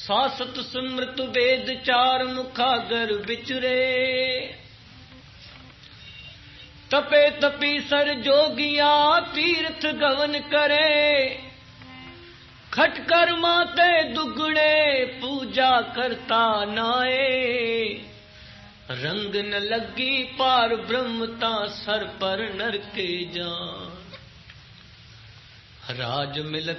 सासत स्मृत वेद चार मुखागर बिचरे। तपे तपीसर जोगिया तीर्थ गवन करे। खटकर माते दुगड़े पूजा करता नाए। रंग न लगी पार ब्रह्मता सर पर नर के जान। राज मिलत